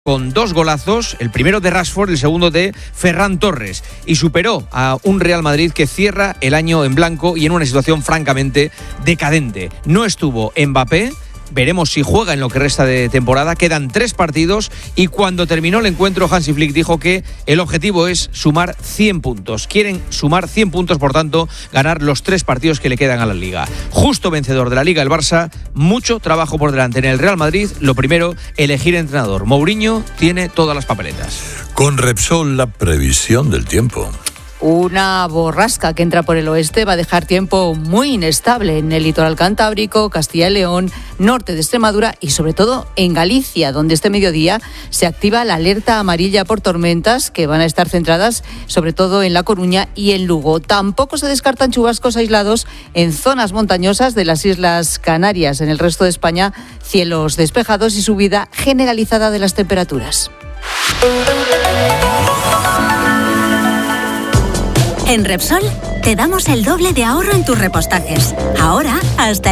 con 2 golazos, el primero de Rashford, el segundo de Ferran Torres, y superó a un Real Madrid que cierra el año en blanco y en una situación francamente decadente. No estuvo Mbappé. Veremos si juega en lo que resta de temporada. Quedan 3 partidos y cuando terminó el encuentro Hansi Flick dijo que el objetivo es sumar 100 puntos. Quieren sumar 100 puntos, por tanto, ganar los 3 partidos que le quedan a la Liga. Justo vencedor de la Liga el Barça, mucho trabajo por delante. En el Real Madrid, lo primero, elegir entrenador. Mourinho tiene todas las papeletas. Con Repsol, la previsión del tiempo. Una borrasca que entra por el oeste va a dejar tiempo muy inestable en el litoral cantábrico, Castilla y León, norte de Extremadura y sobre todo en Galicia, donde este mediodía se activa la alerta amarilla por tormentas que van a estar centradas sobre todo en La Coruña y en Lugo. Tampoco se descartan chubascos aislados en zonas montañosas de las Islas Canarias. En el resto de España, cielos despejados y subida generalizada de las temperaturas. En Repsol te damos el doble de ahorro en tus repostajes. Ahora, hasta